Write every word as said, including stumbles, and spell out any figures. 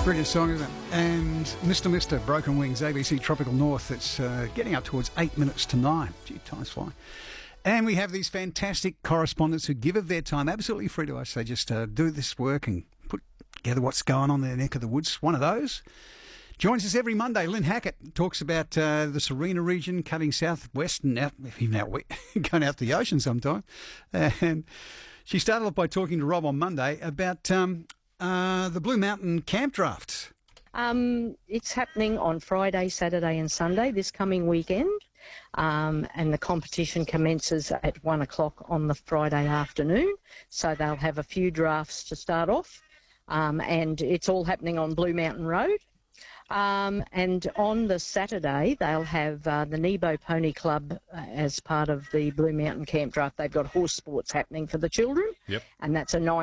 Brilliant song, isn't it? And Mister Mister Broken Wings, A B C Tropical North. It's uh, getting up towards eight minutes to nine. Gee, time's flying. And we have these fantastic correspondents who give of their time absolutely free to us. They just uh, do this work and put together what's going on in their neck of the woods. One of those joins us every Monday. Lynn Hackett talks about uh, the Sarina region, cutting southwest and out, even out, going out to the ocean sometimes. And she started off by talking to Rob on Monday about um, uh, the Blue Mountain Camp Draft. Um, it's happening on Friday, Saturday and Sunday this coming weekend. Um, and the competition commences at one o'clock on the Friday afternoon. So they'll have a few drafts to start off. Um, and it's all happening on Blue Mountain Road. Um, and on the Saturday, they'll have uh, the Nebo Pony Club uh, as part of the Blue Mountain Camp Draft. They've got horse sports happening for the children. Yep. And that's a nine